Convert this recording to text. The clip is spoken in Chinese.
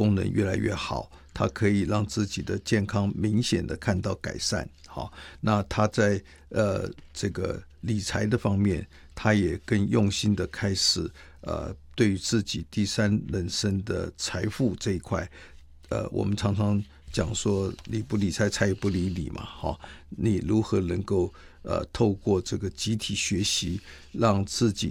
功能越来越好，他可以让自己的健康明显的看到改善。好，那他在这个理财的方面，他也更用心的开始对于自己第三人生的财富这一块，我们常常讲说理不理财，财也不理你嘛。好，你如何能够透过这个集体学习，让自己